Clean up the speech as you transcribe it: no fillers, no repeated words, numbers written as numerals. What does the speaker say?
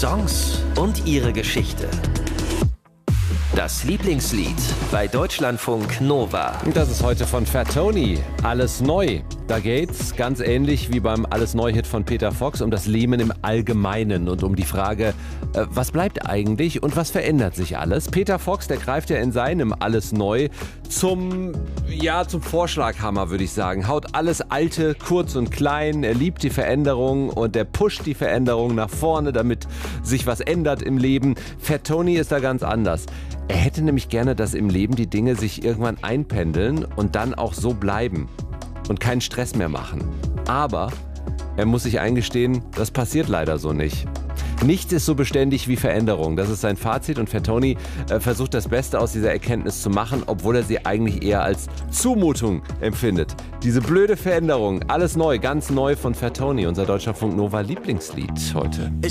Songs und ihre Geschichte. Das Lieblingslied bei Deutschlandfunk Nova. Das ist heute von Fatoni. Alles neu. Da geht's, ganz ähnlich wie beim Alles Neu-Hit von Peter Fox, um das Leben im Allgemeinen und um die Frage, was bleibt eigentlich und was verändert sich alles? Peter Fox, der greift ja in seinem Alles Neu zum Vorschlaghammer, würde ich sagen. Haut alles Alte kurz und klein, er liebt die Veränderung und er pusht die Veränderung nach vorne, damit sich was ändert im Leben. Fatoni ist da ganz anders. Er hätte nämlich gerne, dass im Leben die Dinge sich irgendwann einpendeln und dann auch so bleiben und keinen Stress mehr machen. Aber er muss sich eingestehen, das passiert leider so nicht. Nichts ist so beständig wie Veränderung. Das ist sein Fazit und Fatoni versucht das Beste aus dieser Erkenntnis zu machen, obwohl er sie eigentlich eher als Zumutung empfindet. Diese blöde Veränderung, alles neu, ganz neu von Fatoni, unser Deutschlandfunk Nova Lieblingslied heute.